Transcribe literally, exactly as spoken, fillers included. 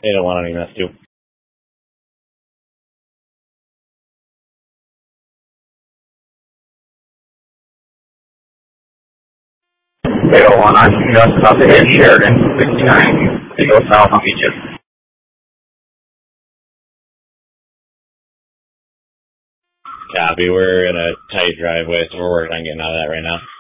They don't want any mess too. They don't want on just about to hit Sheridan, sixty-nine. They go south on Beaches. Copy, we're in a tight driveway, so we're working on getting out of that right now.